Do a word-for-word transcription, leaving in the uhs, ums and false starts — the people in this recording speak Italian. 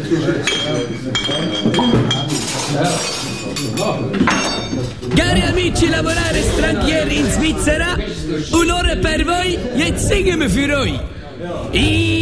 Cari amici lavorare stranieri in Svizzera, un'ora per voi e singeme für euch.